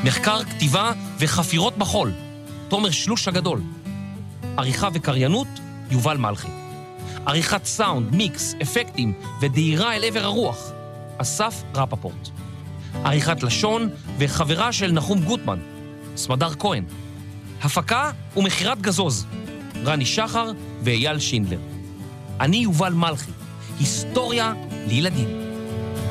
מחקר, כתיבה וחפירות בחול, תומר שלוש הגדול. עריכה וקריינות, יובל מלכי. עריכת סאונד, מיקס, אפקטים ודהירה אל עבר הרוח, אסף רפפורט. עריכת לשון וחברה של נחום גוטמן, סמדר כהן. הפקה ומחירת גזוז, רני שחר ואייל שינדלר. אני יובל מלכי, היסטוריה לילדים.